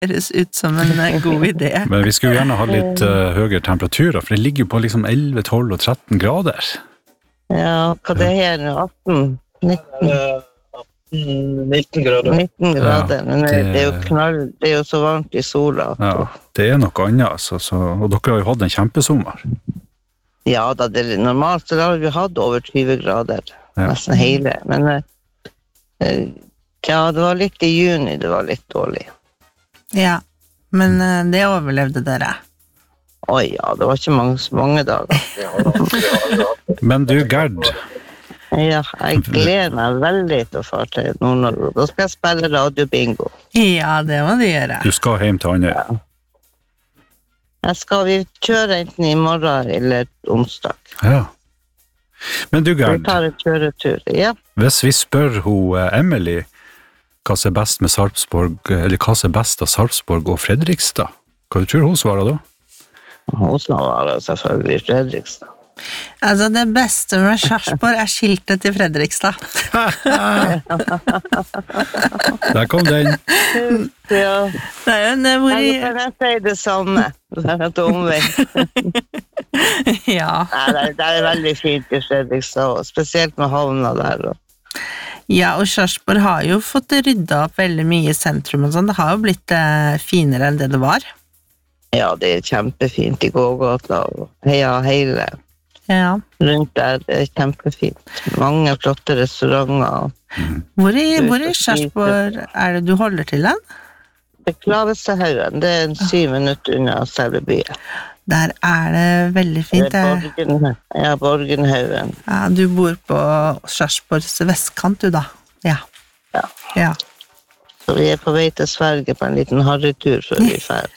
Høres ut som en god idé. Men vi skulle gjerne ha litt høyere temperaturer, for det ligger jo på liksom 11, 12 og 13 grader. Ja, hva det her nå? 18, 19 grader. 19 grader, men det er jo knall, det er jo så varmt I sola. Ja, det er noe annet, altså, og dere har jo hatt en kjempesommer. Ja, da, det er normalt, så da har vi hatt over 20 grader, nesten hele, men ja, det var litt I juni, det var litt dårlig. Ja, men det overlevde dere. Oi, ja, det var ikke mange dager. Men du, Gerd? Ja, jeg gleder meg veldig til å fare til Nord-Norge. Da skal jeg spille radiobingo. Ja, det må du gjøre. Du skal hjem til Andøya? Ja. Vi kjøre enten I morgen eller onsdag. Ja. Men du, Gerd, vi tar en kjøretur, ja. Hvis vi spør Emily hva som best med Sarpsborg, eller hva som best av Sarpsborg og Fredrikstad, hva du tror hun svarer da? Hun svarer selvfølgelig Fredrikstad. Altså, det beste med Sarpsborg skiltet til Fredrikstad. Der kom den. Ja. Det jo det hvor Jeg sier det samme. Det et omvendt. Ja. Det veldig fint I Fredrikstad, og spesielt med havna der. Ja, og Sarpsborg har jo fått ryddet opp veldig mye I sentrum og sånn. Det har jo blitt finere enn det var. Ja, det kjempefint I gågata, og hele rundt der, det kjempefint. Mange flotte restauranter. Hvor I Sarpsborg det du holder til den? Det Klavestehaugen, det 7 minutter unna selve byen. Der det veldig fint. Ja, Borgenhaugen. Ja, du bor på Sarpsborgs vestkant, du da. Ja. Så vi på vei til Sverige på en liten harrytur før vi ferdig.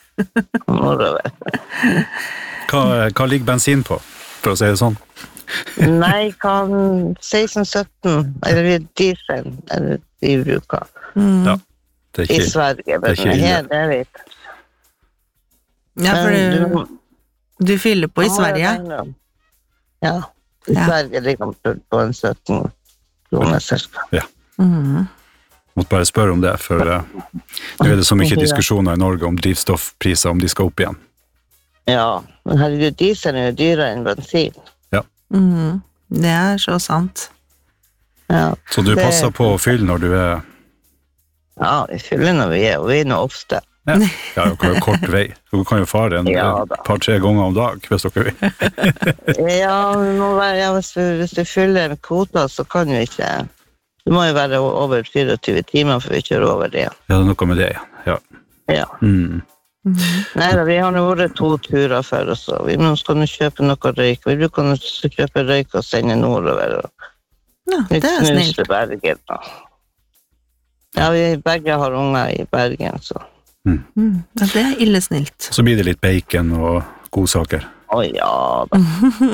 Hva ligger bensin på, for å si det sånn? Nei, 16-17, eller diesel, eller de bruker. Ja, det ikke, I Sverige, men her det vet. Ja, for du fyller på I Sverige? Ja, I Sverige ligger man på en 17 kroner cirka. Ja. Måtte bare spørre om det, for nå det så mye diskusjoner I Norge om drivstoffpriser, om de skal opp igjen. Ja, men herregud, diesel jo dyrere enn bensin. Ja. Det så sant. Ja, så du passer på å fylle når du Ja, vi fyller når vi og vi nå ofte. Ja, dere har jo kort vei. Dere kan jo fare et par-tre ganger om dag, hvis dere vil. Ja, hvis du fyller kvoter, så kan du ikke. Det må jo være over 24 timer for vi kjører over det. Ja, det noe med det, ja. Ja. Nei, vi har nå vært 2 turer før oss, og vi skal nå kjøpe noe røyk. Vi bruker nå kjøpe røyk og sende nordover. Ja, det snilt. Til Bergen. Ja, vi begge har unger I Bergen, så. Ja, det ille snilt. Så blir det litt bacon og godsaker. Ja da.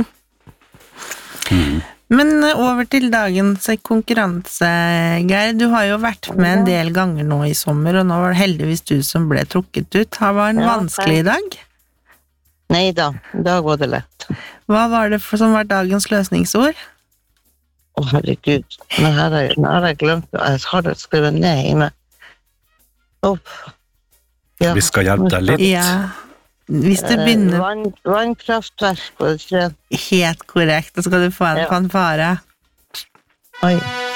Men over til dagens konkurranse, Geir. Du har jo vært med en del ganger nå I sommer, og nå var det heldigvis du som ble trukket ut. Det var en vanskelig dag? Neida, I dag var det lett. Hva var det som var dagens løsningsord? Herregud, nå har jeg glemt det. Jeg har det skrevet ned hjemme. Ja. Vi skal hjelpe deg litt. Ja. Hvis du begynner... Vannkraftverk, var det ikke? Helt korrekt, da skal du få en fanfare. Oi.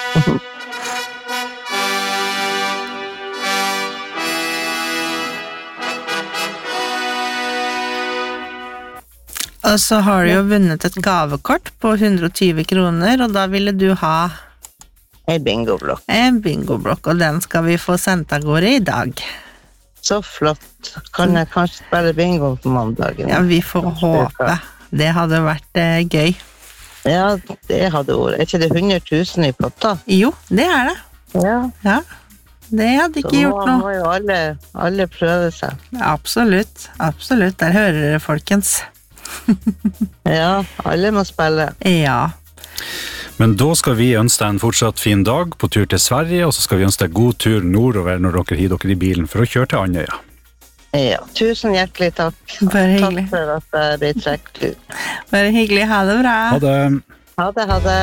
Og så har du jo vunnet et gavekort på 120 kroner, og da ville du ha... En bingoblokk. En bingoblokk, og den skal vi få sendt av gårde I dag. Så flott. Kan jeg kanskje spille bingo på mandagen? Ja, vi får håpe. Det hadde vært gøy. Ja, det hadde vært. Ikke det 100 000 I potta? Jo, det det. Ja. Det hadde ikke gjort noe. Så må jo alle prøve seg. Absolutt. Der hører dere, folkens. Ja, alle må spille. Ja. Men da skal vi ønske deg en fortsatt fin dag på tur til Sverige, og så skal vi ønske deg god tur nordover når dere hiver dere I bilen for å kjøre til Andøya. Ja, tusen hjertelig takk. Bare hyggelig. Takk for at jeg ble trekt ut. Bare hyggelig, ha det bra. Ha det. Ha det.